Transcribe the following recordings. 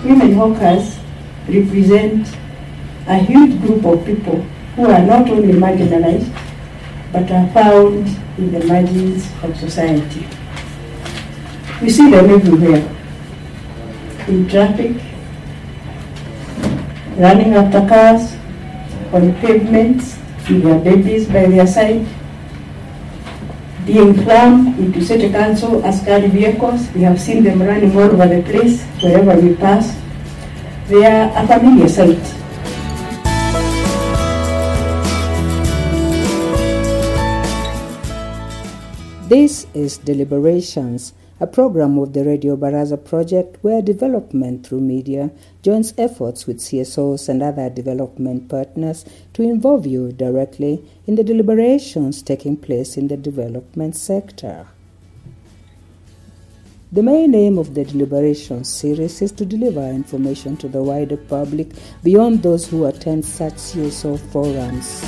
women hawkers represent a huge group of people who are not only marginalized, but are found in the margins of society. We see them everywhere, in traffic, running after cars, on pavements, with their babies by their side, being crammed into city council askari vehicles. We have seen them running all over the place, wherever we pass. They are a familiar sight. This is Deliberations, a program of the Radio Baraza project where development through media joins efforts with CSOs and other development partners to involve you directly in the deliberations taking place in the development sector. The main aim of the Deliberations series is to deliver information to the wider public beyond those who attend such CSO forums.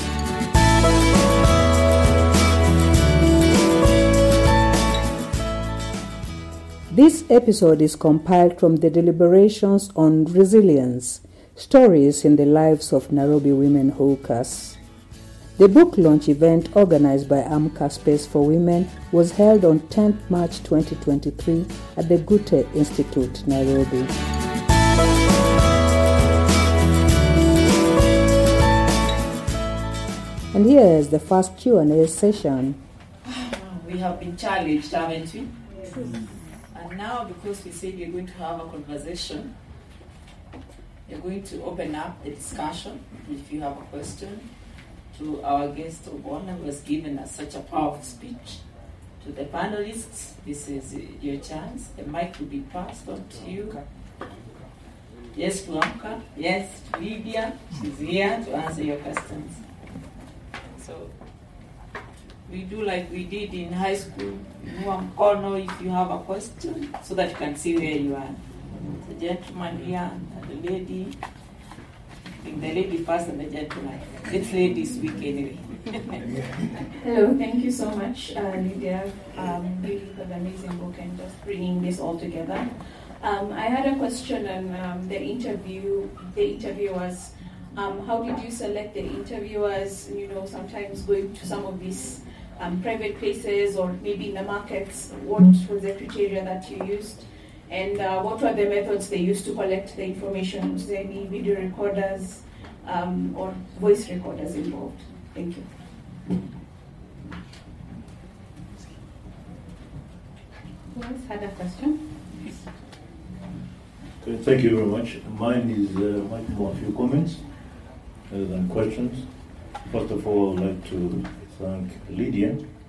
This episode is compiled from the Deliberations on Resilience, Stories in the Lives of Nairobi Women Hawkers. The book launch event organized by AMCA Space for Women was held on 10th March 2023 at the Goethe Institute, Nairobi. And here is the first Q&A session. We have been challenged, haven't we? And now, because we said we're going to have a conversation, we're going to open up the discussion. If you have a question to our guest of honor who has given us such a powerful speech, to the panelists, this is your chance. The mic will be passed on to you. Yes, to Amka. Yes, to Lydia. She's here to answer your questions. So we do like we did in high school. One corner if you have a question, so that you can see where you are. The gentleman here and the lady. I think the lady first and the gentleman. It's ladies' week anyway. Hello, thank you so much, Lydia, really for the amazing book and just bringing this all together. I had a question on the interviewers. How did you select the interviewers? You know, sometimes going to some of these private places or maybe in the markets, what was the criteria that you used? And what were the methods they used to collect the information? Was there any video recorders or voice recorders involved? Thank you. Who else had a question? Okay, thank you very much. Mine is much more a few comments than questions. First of all, I'd like to thank Lydia